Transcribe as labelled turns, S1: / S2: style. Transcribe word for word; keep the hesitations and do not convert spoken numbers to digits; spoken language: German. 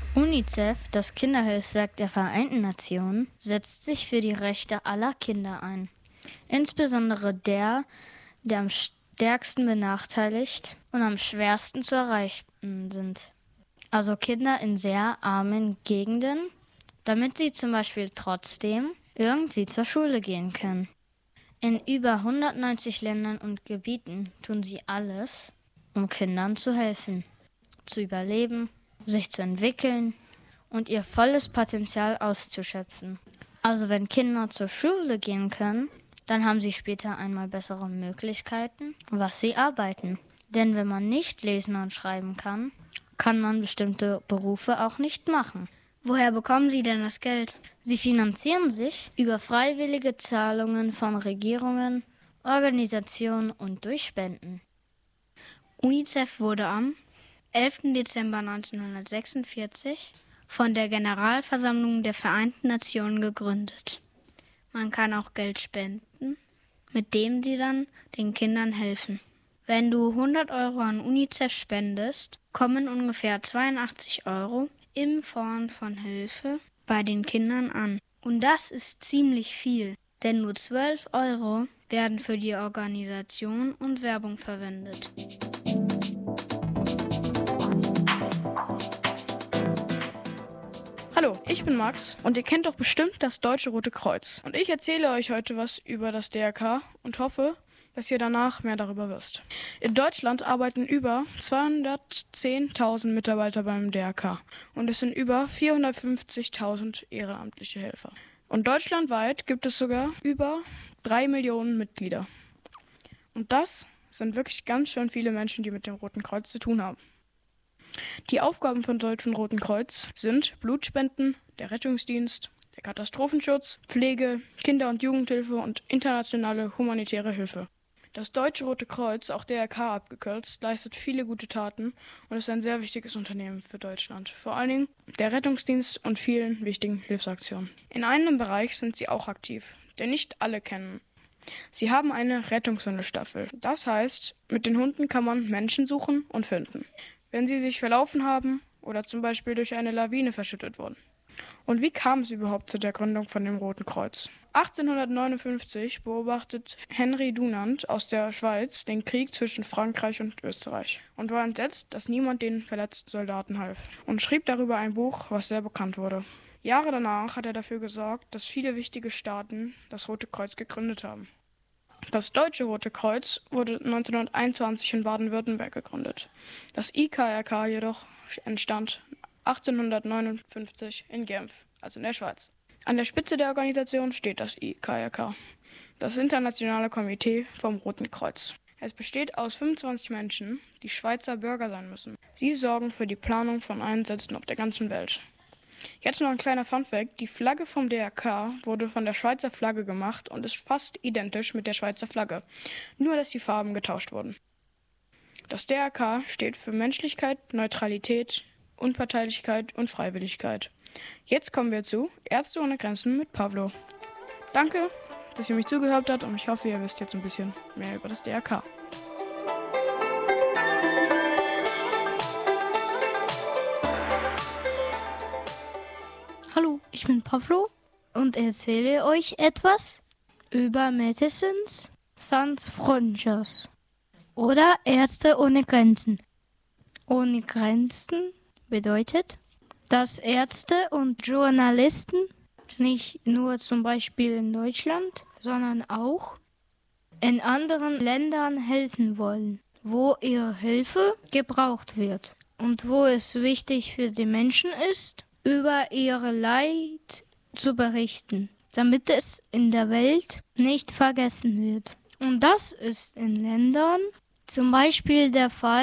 S1: UNICEF, das Kinderhilfswerk der Vereinten Nationen, setzt sich für die Rechte aller Kinder ein. Insbesondere der, der am stärksten benachteiligt und am schwersten zu erreichen sind. Also Kinder in sehr armen Gegenden, damit sie zum Beispiel trotzdem irgendwie zur Schule gehen können. In über hundertneunzig Ländern und Gebieten tun sie alles, um Kindern zu helfen, zu überleben, sich zu entwickeln und ihr volles Potenzial auszuschöpfen. Also wenn Kinder zur Schule gehen können, dann haben sie später einmal bessere Möglichkeiten, was sie arbeiten. Denn wenn man nicht lesen und schreiben kann, kann man bestimmte Berufe auch nicht machen.
S2: Woher bekommen Sie denn das Geld?
S1: Sie finanzieren sich über freiwillige Zahlungen von Regierungen, Organisationen und durch Spenden.
S2: UNICEF wurde am elften Dezember neunzehnhundertsechsundvierzig von der Generalversammlung der Vereinten Nationen gegründet. Man kann auch Geld spenden, mit dem sie dann den Kindern helfen. Wenn du hundert Euro an UNICEF spendest, kommen ungefähr zweiundachtzig Euro in Form von Hilfe bei den Kindern an. Und das ist ziemlich viel, denn nur zwölf Euro werden für die Organisation und Werbung verwendet.
S3: Hallo, ich bin Max und ihr kennt doch bestimmt das Deutsche Rote Kreuz. Und ich erzähle euch heute was über das D R K und hoffe, dass ihr danach mehr darüber wisst. In Deutschland arbeiten über zweihundertzehntausend Mitarbeiter beim D R K und es sind über vierhundertfünfzigtausend ehrenamtliche Helfer. Und deutschlandweit gibt es sogar über drei Millionen Mitglieder. Und das sind wirklich ganz schön viele Menschen, die mit dem Roten Kreuz zu tun haben. Die Aufgaben vom Deutschen Roten Kreuz sind Blutspenden, der Rettungsdienst, der Katastrophenschutz, Pflege, Kinder- und Jugendhilfe und internationale humanitäre Hilfe. Das Deutsche Rote Kreuz, auch D R K abgekürzt, leistet viele gute Taten und ist ein sehr wichtiges Unternehmen für Deutschland. Vor allen Dingen der Rettungsdienst und vielen wichtigen Hilfsaktionen. In einem Bereich sind sie auch aktiv, den nicht alle kennen. Sie haben eine Rettungshundestaffel. Das heißt, mit den Hunden kann man Menschen suchen und finden, wenn sie sich verlaufen haben oder zum Beispiel durch eine Lawine verschüttet wurden. Und wie kam es überhaupt zu der Gründung von dem Roten Kreuz? achtzehnhundertneunundfünfzig beobachtet Henry Dunant aus der Schweiz den Krieg zwischen Frankreich und Österreich und war entsetzt, dass niemand den verletzten Soldaten half und schrieb darüber ein Buch, was sehr bekannt wurde. Jahre danach hat er dafür gesorgt, dass viele wichtige Staaten das Rote Kreuz gegründet haben. Das Deutsche Rote Kreuz wurde neunzehnhunderteinundzwanzig in Baden-Württemberg gegründet. Das I K R K jedoch entstand achtzehnhundertneunundfünfzig in Genf, also in der Schweiz. An der Spitze der Organisation steht das I K R K, das Internationale Komitee vom Roten Kreuz. Es besteht aus fünfundzwanzig Menschen, die Schweizer Bürger sein müssen. Sie sorgen für die Planung von Einsätzen auf der ganzen Welt. Jetzt noch ein kleiner Funfact: Die Flagge vom D R K wurde von der Schweizer Flagge gemacht und ist fast identisch mit der Schweizer Flagge, nur dass die Farben getauscht wurden. Das D R K steht für Menschlichkeit, Neutralität, Unparteilichkeit und Freiwilligkeit. Jetzt kommen wir zu Ärzte ohne Grenzen mit Pavlo. Danke, dass ihr mich zugehört habt und ich hoffe, ihr wisst jetzt ein bisschen mehr über das D R K.
S2: Hallo, ich bin Pavlo und erzähle euch etwas über Medicines Sans Frontiers oder Ärzte ohne Grenzen. Ohne Grenzen bedeutet, dass Ärzte und Journalisten nicht nur zum Beispiel in Deutschland, sondern auch in anderen Ländern helfen wollen, wo ihre Hilfe gebraucht wird und wo es wichtig für die Menschen ist, über ihre Leid zu berichten, damit es in der Welt nicht vergessen wird. Und das ist in Ländern zum Beispiel der Fall,